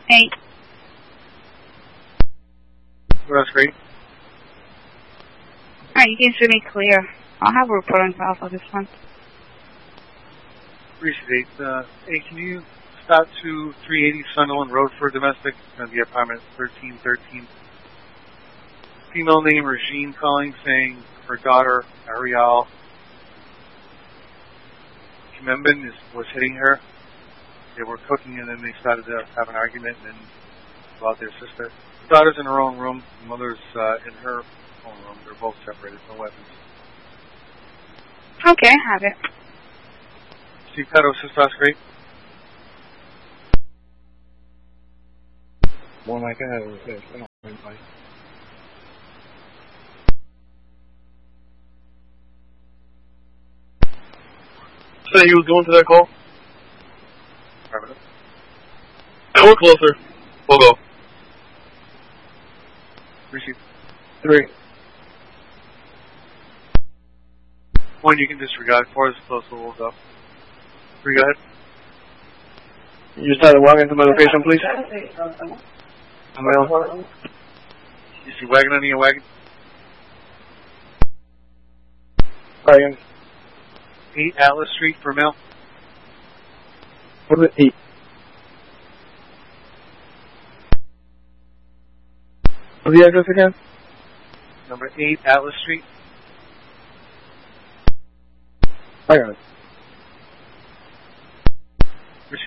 8. Well, that's great. Alright, you can see me clear. I'll have a report on file for this one. Appreciate it. Hey, can you stop to 380 Sunderland Road for domestic? The apartment 1313. Female name Regine calling, saying her daughter Ariel Kimembin was hitting her. They were cooking and then they started to have an argument and about their sister. The daughter's in her own room. The mother's in her own room. They're both separated, no weapons. Okay, I have it. Steve Cutto, Sistas, great. More like I had with this. I don't know. Say you was going to that call? Affirmative. And we're closer. We'll go. Receive. 3. 1, you can disregard. 4 is close, so we'll go. 3, go ahead. You just had to walk into my location, please. You see wagon under your wagon? Wagon. 8 Atlas Street for mail. What is it? 8. What's the address again? Number 8 Atlas Street. I got it. Receive.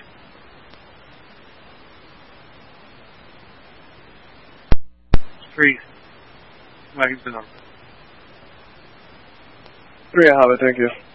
3. Wagon's been on. 3, I have it, thank you.